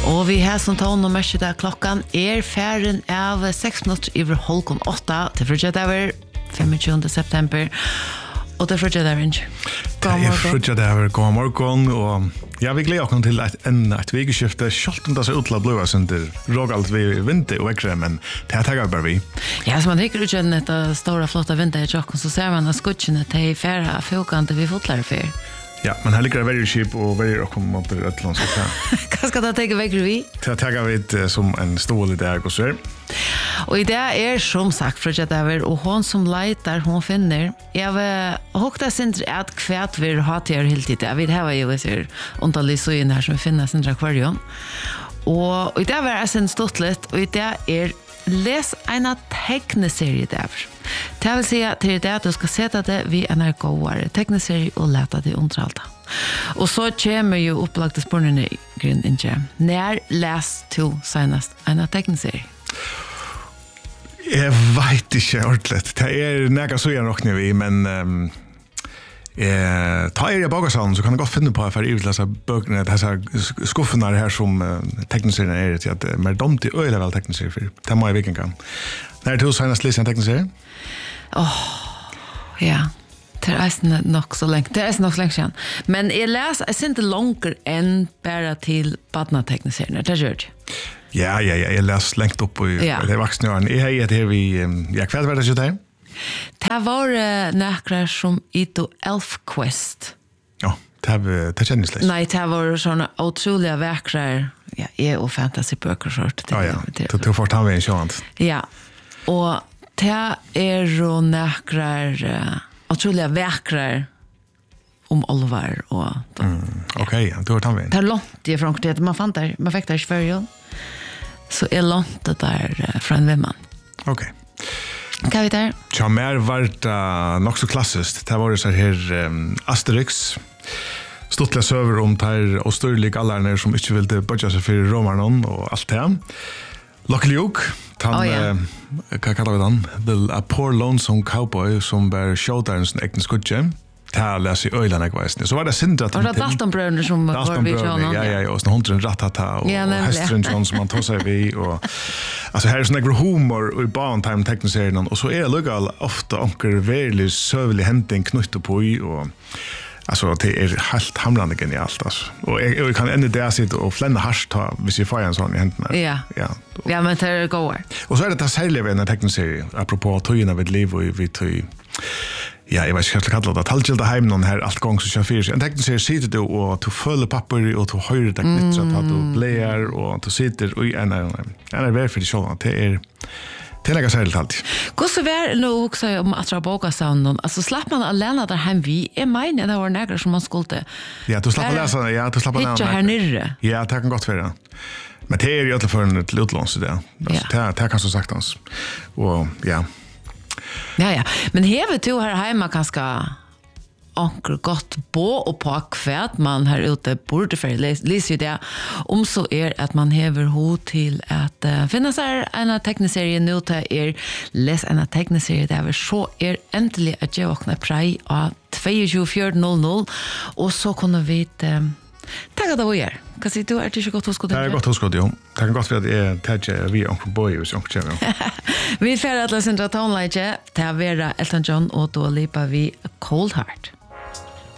Og vi har som tån og mørket der klokken færren av 6 minutter over 7:30 til fredag 25. september. Og det fredag der, Inge. Det fredag der, god morgen, og vi gleder oss til et vikeskifte, selv om det ser ut til å bli under rågalt vi vinter og ekre, men det tar bare vi. Ja, så man tykker ut gjennom et store, flotte vinter i tjokken, så ser man at skutsjene til færre fjokene vi fotler for. Ja, men her ligger det veldig kjip og veldig åkken mot et land. Hva skal det tenke vekker vi? Det tar vi som en stål i dag også. Og i det som sagt Fridtja Daver, og hon som leitar, hon finner. Jeg vil hokta sindre at kvært vi har til hele tiden. Jeg vil hava jo etter ondallig søyen her som vi finner sindre akvarium. Og i det var jeg sin stått litt, og i det les en tegneserie der. Det vil si til det at du skal sette det vi en gåere tegneserie og lete det underhalta. Og så kommer jo opplagte spørnene i grunn ikke. Når les du senest en tegneserie? Jeg vet ikke ordentlig. Det nægget så jeg nok vi, men ta i bagasalen så kan jeg godt finne på for å utlese bøkene, disse skuffene her som tekniserien til at mer dumt i øyelig vel tekniserie for. Det må jeg virkelig kan. Når du senest leser en tekniserie? Ja. Det nok så lenge. Det nok så lenge siden. Men jeg synes ikke langer enn bare til badnatekniserien. Det gjør det. Ja, jeg leser lengt opp i det voksne årene. Jeg har gitt her vi, hva var det ikke det? Det var nækere som Ito Elfquest. Ja, det kjennes litt. Nei, det var sånne utrolige vekkere, og fantasy-bøker sort. Ja, du får ta med en sjåant. Ja, og det jo nækere utrolige vekkere om Oliver og... Okej, du har ta med en. Det långt i Frankfurt, man fikk det i Sverige, så långt det der fra en vimman. Okej. Hva vi der? Ja, mer var det nok så klassisk. Det var jo så her Asterix. Stortlige søver om der og størlige allerne som ikke ville bøtja seg for romerne og alt det. Lucky Luke, hva kallar vi den? A Poor Lonesome Cowboy som bär showdowns en egen skudje. Det läser i öjlan jag vet. Så var det Sindra. Och det Daltonbröder som var vid honom. Ja, och så hundren Ratata och hästren som man tar sig vid och alltså här är sån där humor i barntime tekniserien och så är det lokal ofta onkel väldigt sövlig hämtning knutet på och alltså det är helt hamrande genialt alltså. Och jag kan ända där sitta och flänna harsta hvis jag får en sån i händerna. Ja, men det går. Och så är det särskilt en tekniserie apropå tojerna vid liv och vi tog. Ja, jeg vet ikke hva jeg skal kalle det. Talgilda heim noen her alt gang som kjør fyrir. En teknisk sitter du og du føler papper og du høyrer det knyttet at du bleier og du sitter og en vær for de sjålene. Det er særlig alltid. Hvordan var det nå også om at du har boka sound? Altså slapp man alene der heim vi? Jeg mener det var nægre som man skulle. Ja, du slapp å lese det. Ja, du slapp å lese det. Ikke her nere. Ja, det kan godt være. Men det er jo alle for en til utlåns i det. Det kan så sagt hans. Og ja. Ja. Men hever du her hjemme ganske anker godt på og på kvært man her ute borde for lyser det om så at man hever ho til at finne seg en tekniserie nå til les en tekniserie der så endelig at jeg åkner prei av 22.00 og så kunne vi Takk at det var her. Hva sier du? Det ikke godt hos det? Det godt hos jo. Det kan godt være at jeg tar vi onkel Boy hvis onkel kommer. Vi får at la sindra tonelage til å være Elton John og Dua Lipa vi Cold Heart.